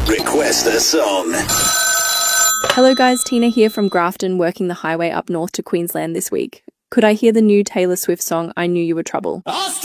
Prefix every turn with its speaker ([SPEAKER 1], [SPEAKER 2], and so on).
[SPEAKER 1] Request a song.
[SPEAKER 2] Hello guys, Tina here from Grafton, working the highway up north to Queensland this week. Could I hear the new Taylor Swift song, I Knew You Were Trouble?